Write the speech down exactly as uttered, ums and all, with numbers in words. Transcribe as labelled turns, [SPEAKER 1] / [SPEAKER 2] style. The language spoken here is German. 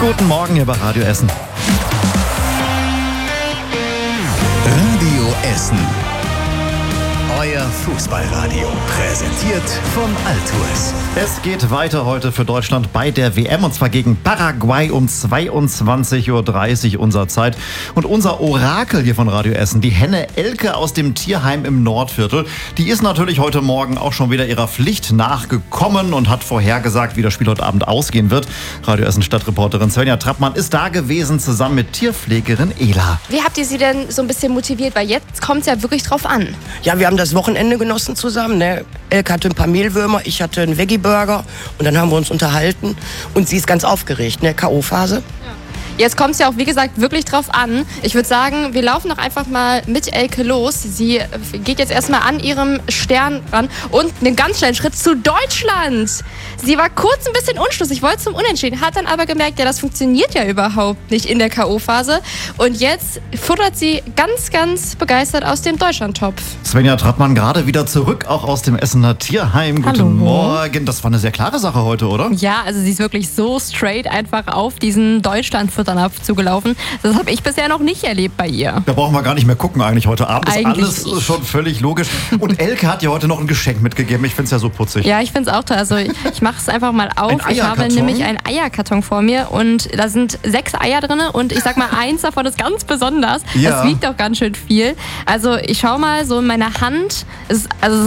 [SPEAKER 1] Guten Morgen hier bei Radio Essen.
[SPEAKER 2] Radio Essen. Euer Fußballradio. Präsentiert von Altours.
[SPEAKER 1] Es geht weiter heute für Deutschland bei der W M und zwar gegen Paraguay um zweiundzwanzig Uhr dreißig unserer Zeit. Und unser Orakel hier von Radio Essen, die Henne Elke aus dem Tierheim im Nordviertel, die ist natürlich heute Morgen auch schon wieder ihrer Pflicht nachgekommen und hat vorhergesagt, wie das Spiel heute Abend ausgehen wird. Radio Essen Stadtreporterin Svenja Trappmann ist da gewesen, zusammen mit Tierpflegerin Ela.
[SPEAKER 3] Wie habt ihr sie denn so ein bisschen motiviert? Weil jetzt kommt es ja wirklich drauf an.
[SPEAKER 4] Ja, wir haben das Wochenende genossen zusammen. Ne? Elke hatte ein paar Mehlwürmer, ich hatte einen Veggie-Burger und dann haben wir uns unterhalten und sie ist ganz aufgeregt, ne? K O-Phase.
[SPEAKER 3] Jetzt kommt es ja auch, wie gesagt, wirklich drauf an. Ich würde sagen, wir laufen doch einfach mal mit Elke los. Sie geht jetzt erstmal an ihrem Stern ran und einen ganz schnellen Schritt zu Deutschland. Sie war kurz ein bisschen unschlüssig, wollte zum Unentschieden, hat dann aber gemerkt, ja, das funktioniert ja überhaupt nicht in der K O-Phase. Und jetzt futtert sie ganz, ganz begeistert aus dem Deutschlandtopf.
[SPEAKER 1] Svenja Trappmann gerade wieder zurück, auch aus dem Essener Tierheim. Guten
[SPEAKER 5] Hallo.
[SPEAKER 1] Morgen. Das war eine sehr klare Sache heute, oder?
[SPEAKER 5] Ja, also sie ist wirklich so straight einfach auf diesen Deutschlandfutternapf zugelaufen. Das habe ich bisher noch nicht erlebt bei ihr.
[SPEAKER 1] Da brauchen wir gar nicht mehr gucken eigentlich heute Abend. Ist
[SPEAKER 5] Eigentlich
[SPEAKER 1] alles
[SPEAKER 5] nicht.
[SPEAKER 1] schon völlig logisch. Und Elke hat dir heute noch ein Geschenk mitgegeben. Ich finde es ja so putzig.
[SPEAKER 5] Ja, ich finde es auch toll. Also ich, ich mache es einfach mal auf.
[SPEAKER 1] Ein
[SPEAKER 5] Ich habe
[SPEAKER 1] Eierkarton?
[SPEAKER 5] nämlich einen Eierkarton vor mir und da sind sechs Eier drin und ich sag mal, eins davon ist ganz besonders.
[SPEAKER 1] Ja.
[SPEAKER 5] Das wiegt auch ganz schön viel. Also ich schau mal so in meiner Hand. Es ist, also